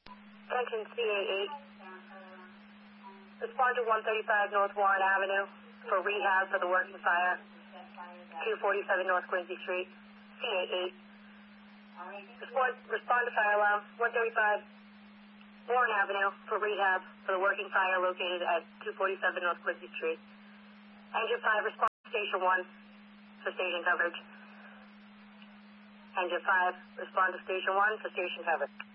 Attention CA8. Respond to 135 North Warren Avenue for rehab for the working fire. 247 North Quincy Street. CA8. Respond to fire alarm. 135 Warren Avenue for rehab for the working fire located at 247 North Quincy Street. Engine 5, respond to Station 1 for station coverage. Engine 5, respond to Station 1 for station coverage.